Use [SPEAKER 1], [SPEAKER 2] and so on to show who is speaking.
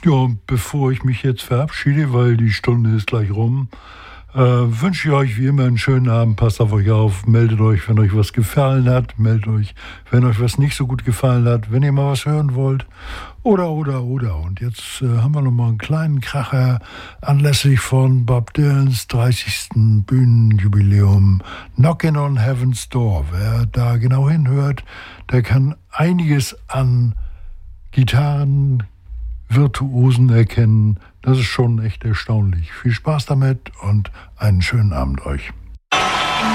[SPEAKER 1] Ja, und bevor ich mich jetzt verabschiede, weil die Stunde ist gleich rum, wünsche ich euch wie immer einen schönen Abend. Passt auf euch auf, meldet euch, wenn euch was gefallen hat, meldet euch, wenn euch was nicht so gut gefallen hat, wenn ihr mal was hören wollt. Oder. Und jetzt haben wir noch mal einen kleinen Kracher anlässlich von Bob Dylans 30. Bühnenjubiläum. Knockin' on Heaven's Door. Wer da genau hinhört, der kann einiges an Gitarren, Virtuosen erkennen. Das ist schon echt erstaunlich. Viel Spaß damit und einen schönen Abend euch.